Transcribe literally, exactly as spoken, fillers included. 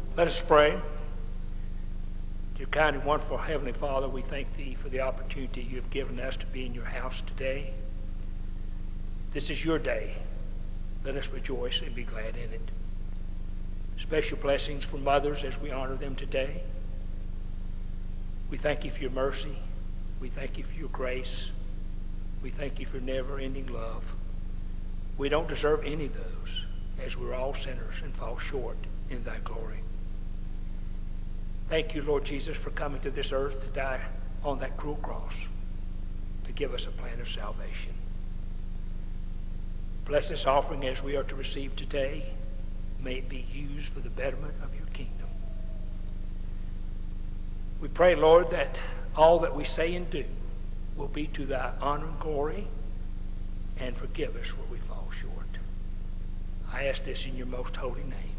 Let us pray. Dear kind and wonderful Heavenly Father, we thank Thee for the opportunity You have given us to be in Your house today. This is Your day. Let us rejoice and be glad in it. Special blessings for mothers as we honor them today. We thank You for Your mercy. We thank You for Your grace. We thank You for never-ending love. We don't deserve any of those, as we're all sinners and fall short in Thy glory. Thank You, Lord Jesus, for coming to this earth to die on that cruel cross to give us a plan of salvation. Bless this offering as we are to receive today. May it be used for the betterment of Your kingdom. We pray, Lord, that all that we say and do will be to Thy honor and glory, and forgive us where we fall short. I ask this in Your most holy name.